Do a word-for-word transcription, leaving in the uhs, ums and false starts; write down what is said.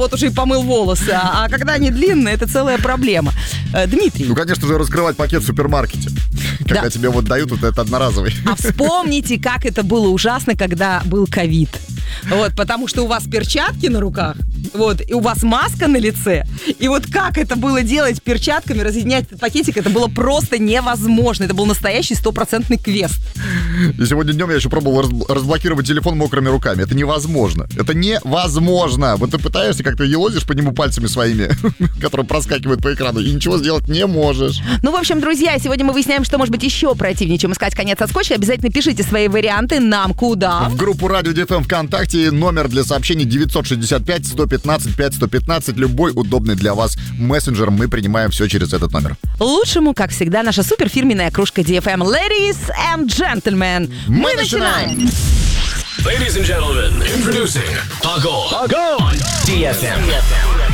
вот уже и помыл волосы, а, а когда они длинные, это целая проблема. Э, Дмитрий. Ну, конечно же, раскрывать пакет в супермаркете. Когда Да. тебе вот дают вот этот одноразовый. А вспомните, как это было ужасно, когда был ковид. Вот, потому что у вас перчатки на руках, вот, и у вас маска на лице. И вот как это было делать перчатками, разъединять этот пакетик, это было просто невозможно. Это был настоящий стопроцентный квест. И сегодня днем я еще пробовал раз- разблокировать телефон мокрыми руками. Это невозможно. Это невозможно. Вот ты пытаешься, как-то елозишь по нему пальцами своими, которые проскакивают по экрану, и ничего сделать не можешь. Ну, в общем, друзья, сегодня мы выясняем, что может быть еще противнее, чем искать конец от скотча. Обязательно пишите свои варианты нам куда. В группу Радио ди эф эм ВКонтакте номер для сообщений девятьсот шестьдесят пять сто пятнадцать пять сто пятнадцать. Любой удобный для вас мессенджер. Мы принимаем все через этот номер. Лучшему, как всегда, наша суперфирменная кружка ди эф эм. Ladies and gentlemen, мы, Мы начинаем! начинаем. Ladies and gentlemen, introducing Agol. Go! ди эф эм.